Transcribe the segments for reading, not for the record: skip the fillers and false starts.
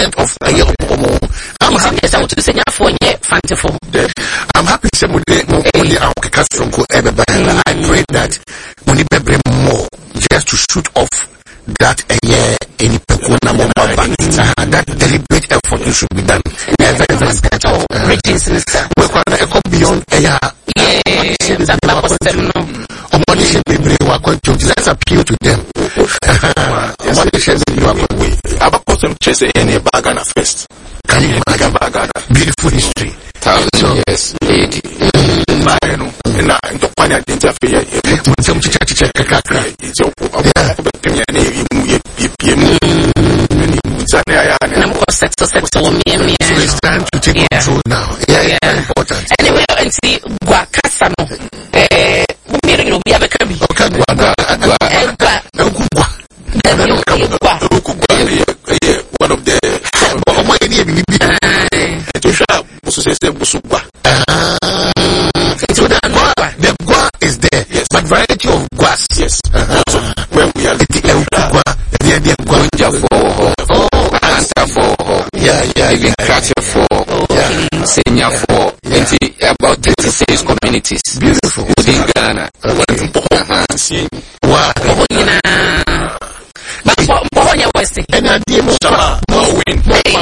of a year. I'm happy to say for yet fanciful. I'm happy to say only our custom could ever buy. I pray that when you bring more just to shoot off that a year any pekuna mamba that deliberate effort should be done. Never we can beyond a year. Let's appeal to them. Bagana first. Can you Bagana? Beautiful history. Yes, lady. It's time to take control now. Yeah, important. Anyway, and see Guacasano. One of the the gua is there, yes. But variety of guas. Yes. When we are the answer for even culture for senior for about 36 communities. Beautiful. Within Ghana. Wow. And I did more win.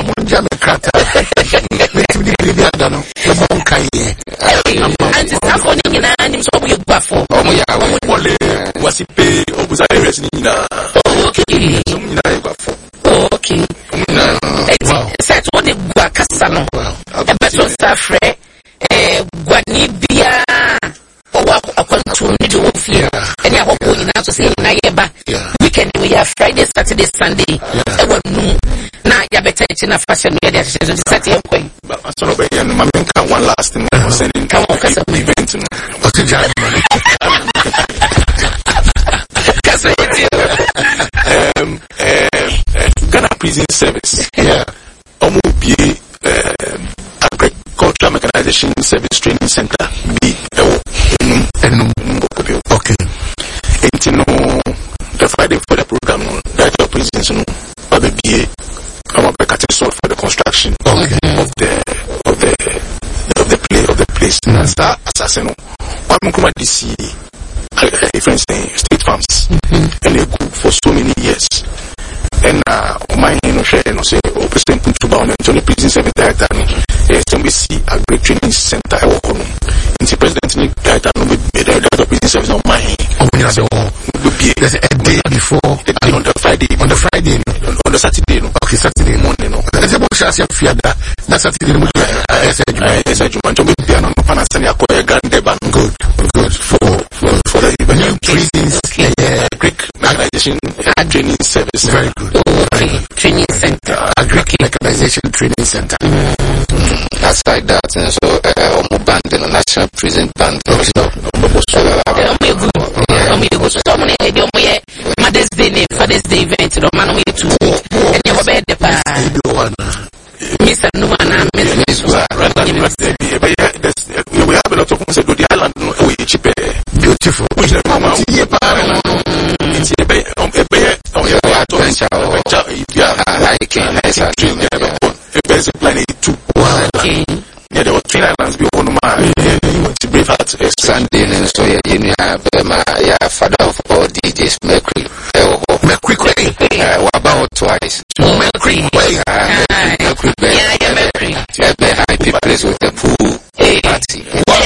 Weekend we have Friday, Saturday, Sunday. Now you better in a fashion media Saturday. One last thing. Ghana Prison Service. Yeah. Agricultural Mechanization Service Training Center. Okay. The Friday for the program, Director of Prisons, for the construction of the place. Assassin. One more DC, different state farms, and they go for so many years. And my say, President Puntuba, and Prison Service Director, SMBC Agri Training Center. The President Director, Director of Prison Service on my there's a day before on the Friday, on the Saturday, okay, Saturday morning. There's a bunch of fear that Saturday morning. Good for the new prisons, Greek mechanization training service. Very good. Okay. Training center, Greek mechanization training center. Aside that, so band the national prison band. Mother's Day, Father's Day event, the man way to and you obey the path. Miss Nuana, Miss we have a lot of things to the island, beautiful. Yeah, there were 3 islands before my Sunday and so father of all DJs Mercury. About twice. Mercury happy place with the pool party.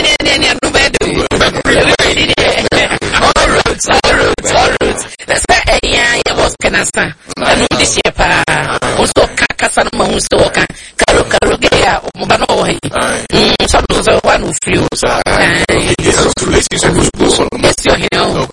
All roads. That's why was Canasta. I know this year, also Kakasan Monstoka, Karugea, Mobanoy. Some of the one who flew. Yes, you're here.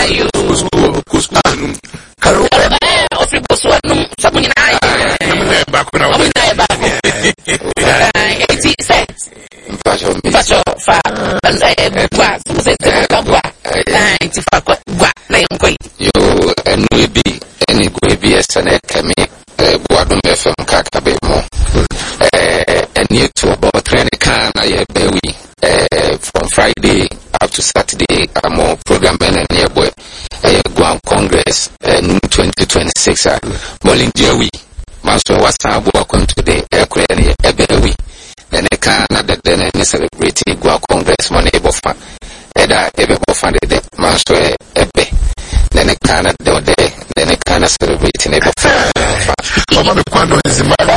From Friday up to Saturday, I'm on program and Guam Congress 2026. Molin Jerry Master was welcome to the aircraft Ebewi. Then I can then celebrate Gua Congress money buffer. Eda ebe buffer the Master Ebe. Then I can do the then I can celebrate in a buffer. Mama Quando is the man.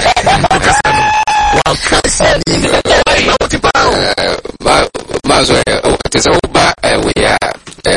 Mazo, what is over? We are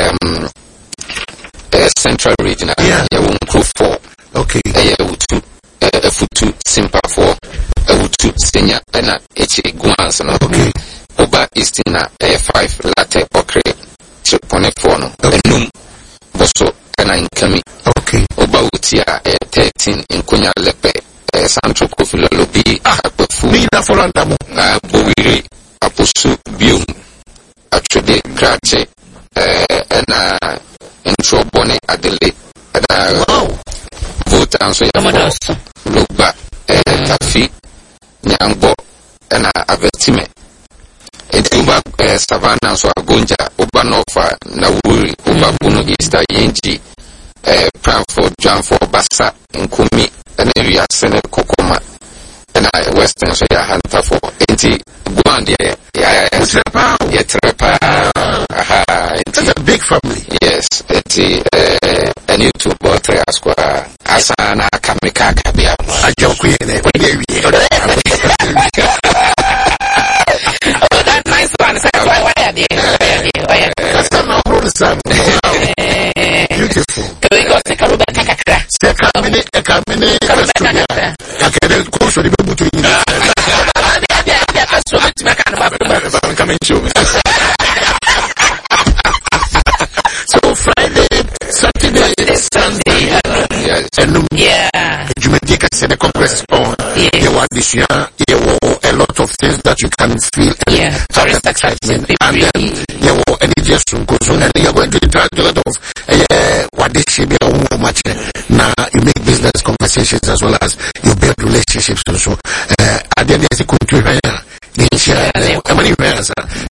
Central Region. Yeah, for okay. A futu simple for a wutu senior and a guans and okay. Oba Istina A5 latte okre chiponefono. Num boso and I'm coming. Okay. Oba Utia 13 in Kunya Lepe. Sancho Kofilo Lobi, Mina Forandamo, Bowiri, Aposu, Bium, actually, Grache, and intro bonnet Adelaide, wow, vote and so Luba, Tafi, Nyambo, and Avetime. It's Uba Savannah, so Agunja, Ubanofa, Nawuri, Uba Buno Easter, Yenji, Pramford, John for Bassa, Nkumi. And then we are sending Kokoma and I Western so ya hunter for 80 Guan, it's a big family. Yes, it's a new two boy square Asana Kamika Kabia. I joke with it. Nice one. Beautiful. Can we go take a look at Kakra? So Friday, Saturday, Sunday, yeah. You may take a congress on. You want this year, you want a lot of things that you can feel. Yeah. Tourist excitement. And then you want any just to go and you're going to interact a lot of what this should be a much. Now you make business conversations as well as you build relationships also. At the end of the country, many years,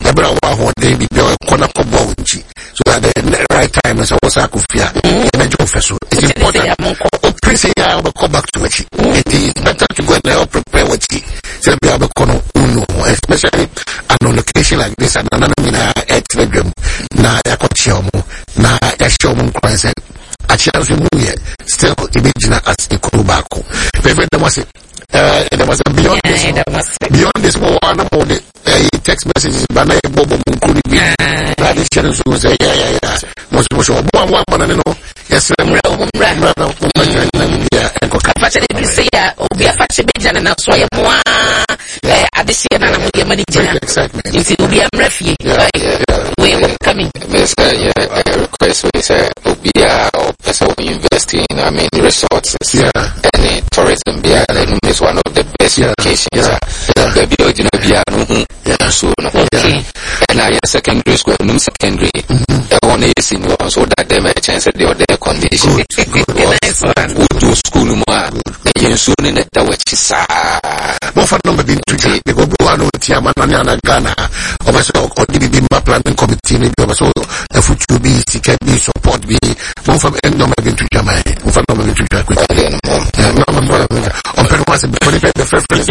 so at the right time as I was a kufia, it's important. Prince, I will come back to it. It is better to go and help prepare what he said. We have a corner, especially at a location like this, and another at Telegram. Now, I got Chomo, now I show them present. A chance to move yet, still imagine as a Kurubako. There was a beyond this. Beyond this, one of the text messages, but I Bobo could be. That channels will say, yeah. Most one, yes, I'm real. Yeah, and actually, say, we are factory and that's why I'm excitement. You see, we are refuge. We are coming. Request we say, or person investing, I mean, resources. Yeah. And tourism, is one of the best locations. So, and I secondary school, new secondary. One is in so that they may chance the other condition. Good to school more. You soon in the which is more for number being to the Gobuano, Tiamanana, Ghana, or the planning committee, maybe also a food to be, can be support be more from end number being to Jamai, more for number being to Jamai. On Penwas and the first place.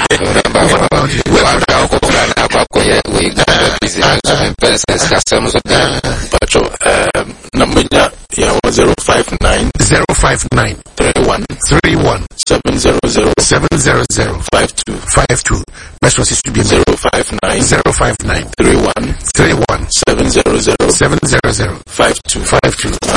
Number 059 31 700 52. Best was to be 059 31 700 700 52.